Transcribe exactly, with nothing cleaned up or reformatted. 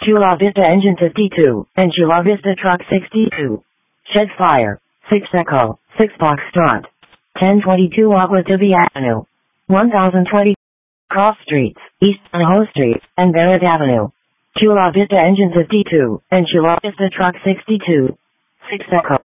Chula Vista Engine fifty-two, and Chula Vista Truck sixty-two. Shed Fire, six Echo, six Foxtrot. ten twenty-two Agua Tibia Avenue. one thousand twenty Cross Streets, East Idaho Street, and Barrett Avenue. Chula Vista Engine fifty-two, and Chula Vista Truck sixty-two. six Echo.